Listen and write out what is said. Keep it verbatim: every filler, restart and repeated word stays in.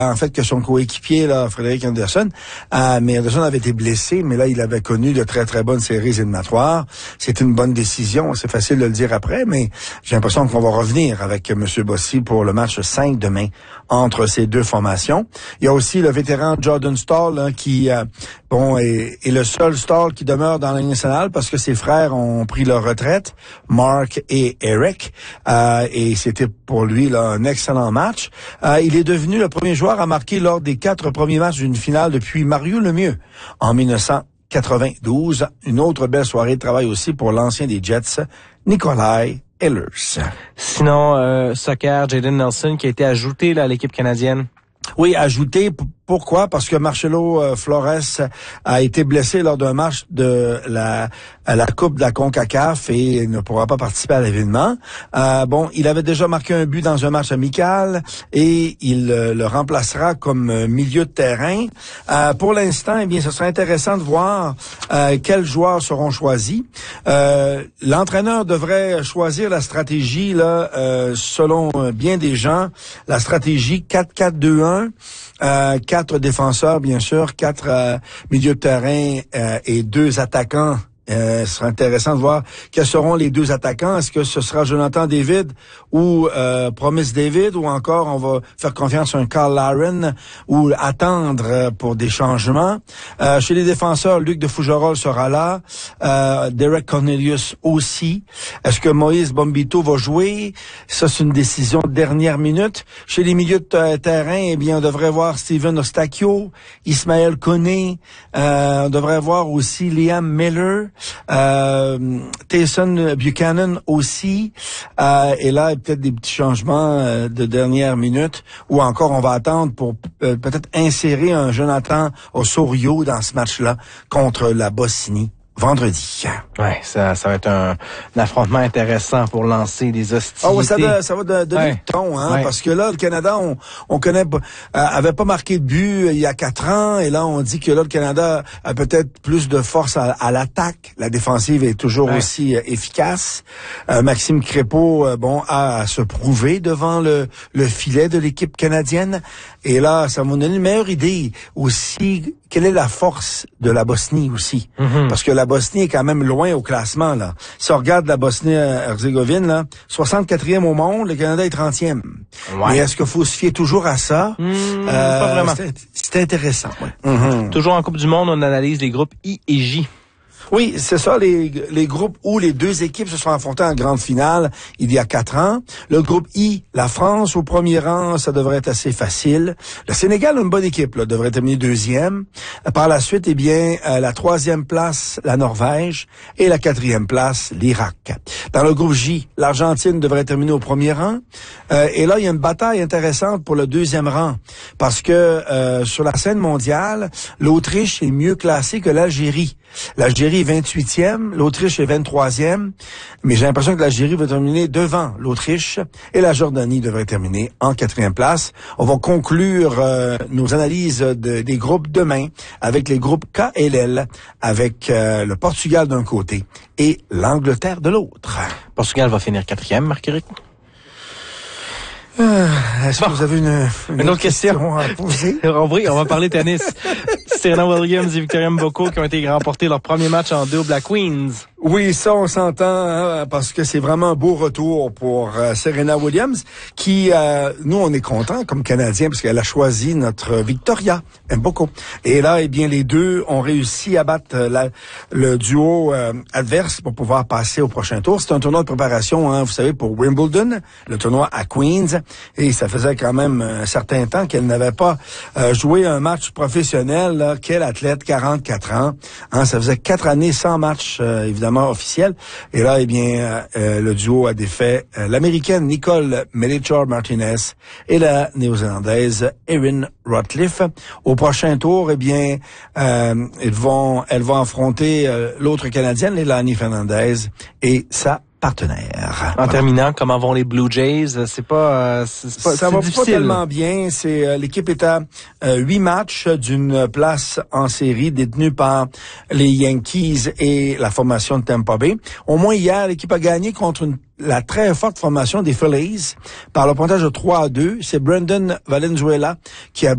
en fait, que son coéquipier, là, Frédéric Anderson. Euh, mais Anderson avait été blessé, mais là, il avait connu de très, très bonnes séries éliminatoires. C'était une bonne décision. C'est facile de le dire après, mais j'ai l'impression qu'on va revenir avec M. Bossy pour le match cinq demain entre ces deux formations. Il y a aussi le vétéran Jordan Staal, hein, qui, euh, bon, est, est le seul Staal qui demeure dans la Ligue nationale parce que ses frères ont pris leur retraite, Mark et Eric, euh, et c'était pour lui, là, un excellent match. Euh, il est devenu le premier joueur à marquer lors des quatre premiers matchs d'une finale depuis Mario Lemieux en dix-neuf cent quatre-vingt-douze. Une autre belle soirée de travail aussi pour l'ancien des Jets, Nikolai Ehlers. Sinon, euh, soccer, Jayden Nelson qui a été ajouté là, à l'équipe canadienne. Oui, ajouté. Pourquoi? Parce que Marcelo euh, Flores a été blessé lors d'un match de la à la Coupe de la CONCACAF et ne pourra pas participer à l'événement. Euh, bon, il avait déjà marqué un but dans un match amical et il euh, le remplacera comme euh, milieu de terrain. Euh, pour l'instant, eh bien, ce serait intéressant de voir euh, quels joueurs seront choisis. Euh, l'entraîneur devrait choisir la stratégie là, euh, selon euh, bien des gens, la stratégie quatre quatre deux un. Euh, quatre défenseurs, bien sûr, quatre euh, milieux de terrain euh, et deux attaquants. Euh, ce sera intéressant de voir quels seront les deux attaquants. Est-ce que ce sera Jonathan David ou euh, Promise David, ou encore on va faire confiance à un Carl Laren ou attendre pour des changements. Euh, chez les défenseurs, Luc de Fougerolles sera là, euh, Derek Cornelius aussi. Est-ce que Moïse Bombito va jouer? Ça, c'est une décision de dernière minute. Chez les milieux de terrain, eh bien, on devrait voir Steven Eustáquio, Ismaël Koné, euh, on devrait voir aussi Liam Miller. Euh, Tyson Buchanan aussi, euh, et là peut-être des petits changements euh, de dernière minute, ou encore on va attendre pour euh, peut-être insérer un Jonathan Osorio dans ce match-là contre la Bosnie vendredi. Ouais, ça, ça va être un, un affrontement intéressant pour lancer des hostilités. Oh, ça, de, ça va de, donner ouais. le ton, hein, ouais. parce que là, le Canada, on, on connaît, euh, avait pas marqué de but il y a quatre ans, et là, on dit que là, le Canada a peut-être plus de force à, à l'attaque. La défensive est toujours ouais. aussi euh, efficace. Euh, Maxime Crépeau, euh, bon, a à se prouver devant le, le filet de l'équipe canadienne. Et là, ça m'a donné une meilleure idée aussi. Quelle est la force de la Bosnie aussi? Mm-hmm. Parce que la Bosnie est quand même loin au classement, là. Si on regarde la Bosnie-Herzégovine, là, soixante-quatrième au monde, le Canada est trentième. Ouais. Mais est-ce qu'il faut se fier toujours à ça? Mmh, euh, pas vraiment. C'est, c'est intéressant, ouais. Mm-hmm. Toujours en Coupe du Monde, on analyse les groupes I et J. Oui, c'est ça, les, les groupes où les deux équipes se sont affrontées en grande finale il y a quatre ans. Le groupe I, la France au premier rang, ça devrait être assez facile. Le Sénégal a une bonne équipe, là, devrait terminer deuxième. Par la suite, eh bien, euh, la troisième place, la Norvège, et la quatrième place, l'Irak. Dans le groupe J, l'Argentine devrait terminer au premier rang. Euh, et là, il y a une bataille intéressante pour le deuxième rang, parce que euh, sur la scène mondiale, l'Autriche est mieux classée que l'Algérie. L'Algérie est vingt-huitième, l'Autriche est vingt-troisième, mais j'ai l'impression que l'Algérie va terminer devant l'Autriche et la Jordanie devrait terminer en quatrième place. On va conclure euh, nos analyses de, des groupes demain avec les groupes K L L, avec euh, le Portugal d'un côté et l'Angleterre de l'autre. Portugal va finir quatrième, Marc-Éric? Euh, est-ce bon. que vous avez une, une, une autre question, question à poser? Oui, on va parler tennis. Serena Williams et Victoria Mboko qui ont été remportés leur premier match en double à Queens. Oui, ça, on s'entend, hein, parce que c'est vraiment un beau retour pour euh, Serena Williams, qui, euh, nous, on est contents comme Canadiens, parce qu'elle a choisi notre Victoria Mboko. Et là, eh bien, les deux ont réussi à battre la, le duo euh, adverse pour pouvoir passer au prochain tour. C'est un tournoi de préparation, hein, vous savez, pour Wimbledon, le tournoi à Queens, et ça faisait quand même un certain temps qu'elle n'avait pas euh, joué un match professionnel. Là. Quel athlète, quarante-quatre ans, hein, ça faisait quatre années sans match, euh, évidemment, officiel. Et là, eh bien, euh, le duo a défait euh, l'Américaine Nicole Melchor-Martinez et la Néo-Zélandaise Erin Routliffe. Au prochain tour, eh bien, euh, ils vont, elles vont affronter euh, l'autre Canadienne, Leilani Fernandez, et sa partenaire. En voilà. terminant, comment vont les Blue Jays? C'est pas, euh, c'est pas, ça c'est va difficile. pas tellement bien. C'est euh, l'équipe est à euh, huit matchs d'une place en série détenue par les Yankees et la formation de Tampa Bay. Au moins hier, l'équipe a gagné contre une la très forte formation des Phillies par le pointage de trois à deux. C'est Brendan Valenzuela qui a